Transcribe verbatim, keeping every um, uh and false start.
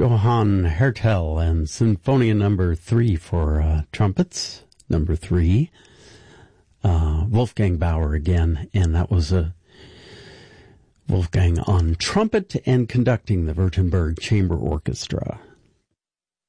Johann Hertel and Sinfonia Number Three for uh, trumpets. Number three. Uh, Wolfgang Bauer again, and that was a Wolfgang on trumpet and conducting the Württemberg Chamber Orchestra.